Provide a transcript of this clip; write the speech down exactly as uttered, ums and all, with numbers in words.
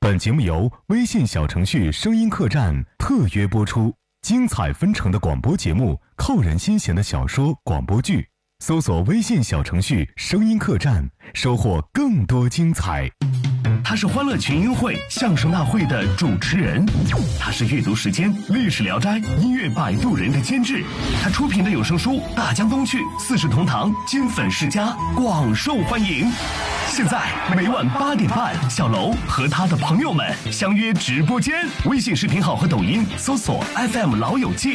本节目由微信小程序声音客栈特约播出，精彩纷呈的广播节目，扣人心弦的小说、广播剧，搜索微信小程序声音客栈，收获更多精彩。 他是欢乐群英会相声大会的主持人，他是阅读时间历史聊斋音乐摆渡人的监制，他出品的有声书《大江东去》四世同堂金粉世家广受欢迎。现在每晚八点半，小楼和他的朋友们相约直播间，微信视频号和抖音搜索 F M 老友记。